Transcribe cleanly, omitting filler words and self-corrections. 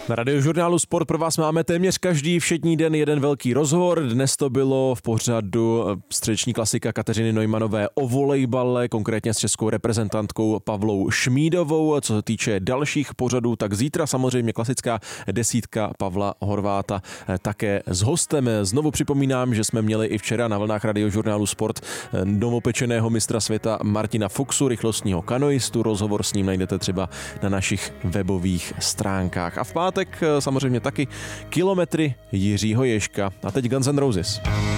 Na Radiožurnálu Sport pro vás máme téměř každý všední den jeden velký rozhovor. Dnes to bylo v pořadu středeční klasika Kateřiny Neumanové o volejbale, konkrétně s českou reprezentantkou Pavlou Šmídovou. Co se týče dalších pořadů, tak zítra samozřejmě klasická desítka Pavla Horváta také s hostem. Znovu připomínám, že jsme měli i včera na vlnách Radiožurnálu Sport novopečeného mistra světa Martina Fuchsu, rychlostního kanoistu. Rozhovor s ním najdete třeba na našich webových stránkách. A v pátek samozřejmě taky kilometry Jiřího Ježka. A teď Guns N' Roses.